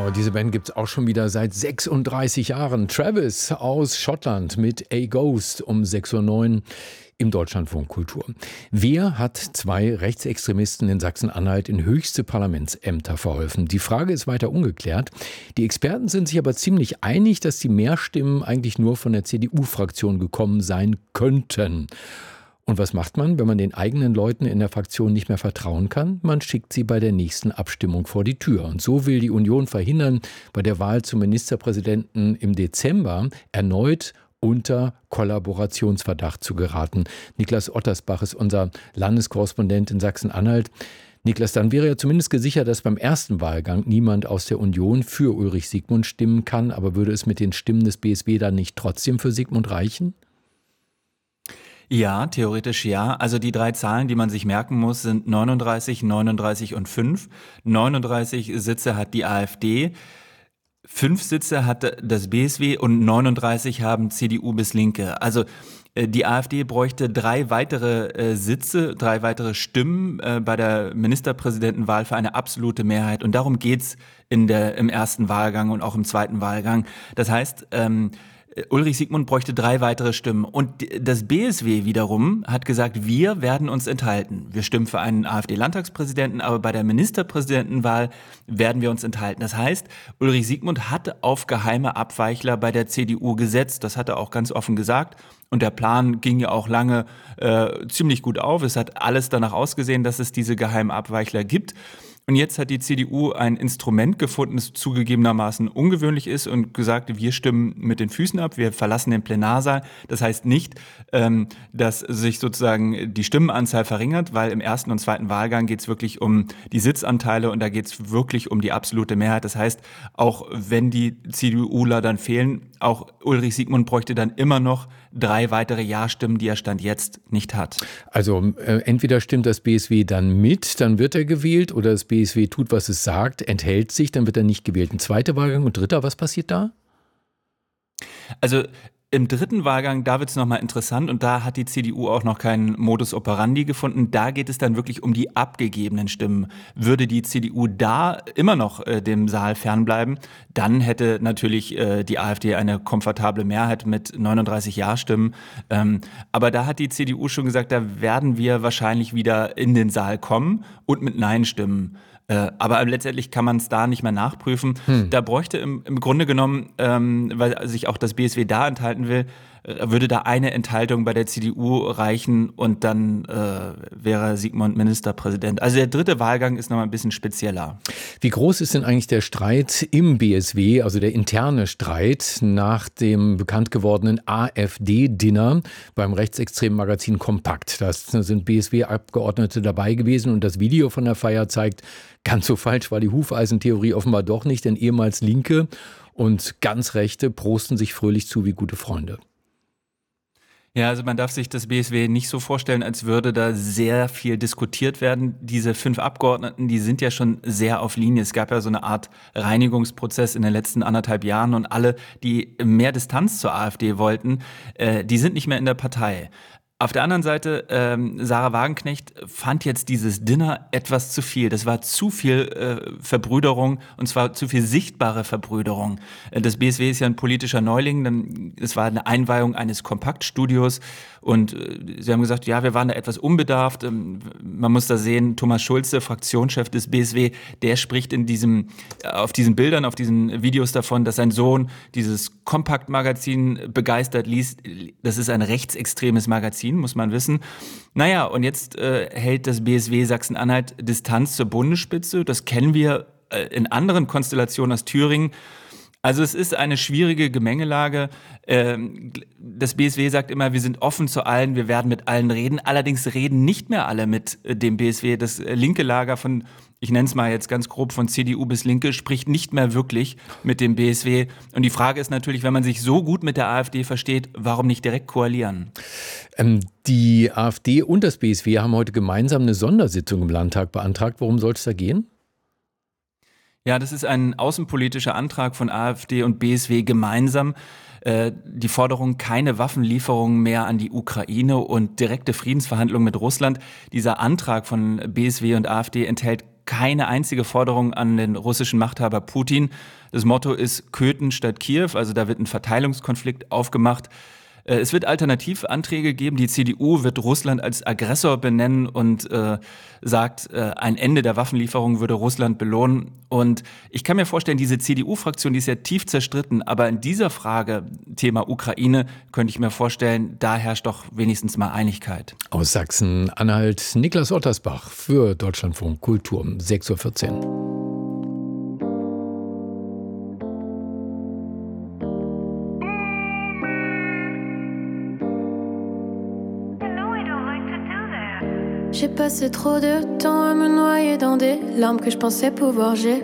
Genau, diese Band gibt es auch schon wieder seit 36 Jahren. Travis aus Schottland mit A Ghost um 6:09 Uhr im Deutschlandfunk Kultur. Wer hat 2 Rechtsextremisten in Sachsen-Anhalt in höchste Parlamentsämter verholfen? Die Frage ist weiter ungeklärt. Die Experten sind sich aber ziemlich einig, dass die Mehrstimmen eigentlich nur von der CDU-Fraktion gekommen sein könnten. Und was macht man, wenn man den eigenen Leuten in der Fraktion nicht mehr vertrauen kann? Man schickt sie bei der nächsten Abstimmung vor die Tür. Und so will die Union verhindern, bei der Wahl zum Ministerpräsidenten im Dezember erneut unter Kollaborationsverdacht zu geraten. Niklas Ottersbach ist unser Landeskorrespondent in Sachsen-Anhalt. Niklas, dann wäre ja zumindest gesichert, dass beim ersten Wahlgang niemand aus der Union für Ulrich Siegmund stimmen kann. Aber würde es mit den Stimmen des BSW dann nicht trotzdem für Siegmund reichen? Ja, theoretisch ja. Also die 3 Zahlen, die man sich merken muss, sind 39, 39 und 5. 39 Sitze hat die AfD, 5 Sitze hat das BSW und 39 haben CDU bis Linke. Also die AfD bräuchte 3 weitere Sitze, 3 weitere Stimmen bei der Ministerpräsidentenwahl für eine absolute Mehrheit. Und darum geht's im ersten Wahlgang und auch im zweiten Wahlgang. Das heißt, Ulrich Siegmund bräuchte 3 weitere Stimmen. Und das BSW wiederum hat gesagt, wir werden uns enthalten. Wir stimmen für einen AfD-Landtagspräsidenten, aber bei der Ministerpräsidentenwahl werden wir uns enthalten. Das heißt, Ulrich Siegmund hat auf geheime Abweichler bei der CDU gesetzt. Das hat er auch ganz offen gesagt. Und der Plan ging ja auch lange ziemlich gut auf. Es hat alles danach ausgesehen, dass es diese geheimen Abweichler gibt. Und jetzt hat die CDU ein Instrument gefunden, das zugegebenermaßen ungewöhnlich ist und gesagt, wir stimmen mit den Füßen ab, wir verlassen den Plenarsaal. Das heißt nicht, dass sich sozusagen die Stimmenanzahl verringert, weil im ersten und zweiten Wahlgang geht es wirklich um die Sitzanteile und da geht es wirklich um die absolute Mehrheit. Das heißt, auch wenn die CDUler dann fehlen, auch Ulrich Siegmund bräuchte dann immer noch 3 weitere Ja-Stimmen, die er Stand jetzt nicht hat. Also entweder stimmt das BSW dann mit, dann wird er gewählt, oder das BSW tut, was es sagt, enthält sich, dann wird er nicht gewählt. Ein zweiter Wahlgang und dritter, was passiert da? Also im dritten Wahlgang, da wird es nochmal interessant und da hat die CDU auch noch keinen Modus operandi gefunden. Da geht es dann wirklich um die abgegebenen Stimmen. Würde die CDU da immer noch dem Saal fernbleiben, dann hätte natürlich die AfD eine komfortable Mehrheit mit 39 Ja-Stimmen. Aber da hat die CDU schon gesagt, da werden wir wahrscheinlich wieder in den Saal kommen und mit Nein-Stimmen. Aber letztendlich kann man es da nicht mehr nachprüfen. Da bräuchte im Grunde genommen, weil sich auch das BSW da enthalten will, würde da eine Enthaltung bei der CDU reichen und dann wäre Siegmund Ministerpräsident. Also der dritte Wahlgang ist nochmal ein bisschen spezieller. Wie groß ist denn eigentlich der Streit im BSW, also der interne Streit nach dem bekannt gewordenen AfD-Dinner beim rechtsextremen Magazin Kompakt? Da sind BSW-Abgeordnete dabei gewesen und das Video von der Feier zeigt, ganz so falsch war die Hufeisentheorie offenbar doch nicht, denn ehemals Linke und ganz Rechte prosten sich fröhlich zu wie gute Freunde. Ja, also man darf sich das BSW nicht so vorstellen, als würde da sehr viel diskutiert werden. Diese 5 Abgeordneten, die sind ja schon sehr auf Linie. Es gab ja so eine Art Reinigungsprozess in den letzten 1,5 Jahren und alle, die mehr Distanz zur AfD wollten, die sind nicht mehr in der Partei. Auf der anderen Seite, Sarah Wagenknecht fand jetzt dieses Dinner etwas zu viel. Das war zu viel Verbrüderung und zwar zu viel sichtbare Verbrüderung. Das BSW ist ja ein politischer Neuling. Es war eine Einweihung eines Kompaktstudios und sie haben gesagt, ja, wir waren da etwas unbedarft. Man muss da sehen, Thomas Schulze, Fraktionschef des BSW, der spricht auf diesen Bildern, auf diesen Videos davon, dass sein Sohn dieses Kompaktmagazin begeistert liest. Das ist ein rechtsextremes Magazin, muss man wissen. Naja, und jetzt hält das BSW Sachsen-Anhalt Distanz zur Bundesspitze. Das kennen wir in anderen Konstellationen aus Thüringen. Also es ist eine schwierige Gemengelage. Das BSW sagt immer, wir sind offen zu allen, wir werden mit allen reden. Allerdings reden nicht mehr alle mit dem BSW. Das linke Lager von, ich nenne es mal jetzt ganz grob, von CDU bis Linke, spricht nicht mehr wirklich mit dem BSW. Und die Frage ist natürlich, wenn man sich so gut mit der AfD versteht, warum nicht direkt koalieren? Die AfD und das BSW haben heute gemeinsam eine Sondersitzung im Landtag beantragt. Worum soll es da gehen? Ja, das ist ein außenpolitischer Antrag von AfD und BSW gemeinsam. Die Forderung, keine Waffenlieferungen mehr an die Ukraine und direkte Friedensverhandlungen mit Russland. Dieser Antrag von BSW und AfD enthält keine einzige Forderung an den russischen Machthaber Putin. Das Motto ist Köthen statt Kiew, also da wird ein Verteilungskonflikt aufgemacht. Es wird Alternativanträge geben. Die CDU wird Russland als Aggressor benennen und sagt, ein Ende der Waffenlieferung würde Russland belohnen. Und ich kann mir vorstellen, diese CDU-Fraktion, die ist ja tief zerstritten. Aber in dieser Frage, Thema Ukraine, könnte ich mir vorstellen, da herrscht doch wenigstens mal Einigkeit. Aus Sachsen-Anhalt, Niklas Ottersbach für Deutschlandfunk Kultur, 6:14 Uhr. J'ai passé trop de temps à me noyer dans des larmes que je pensais pouvoir gérer.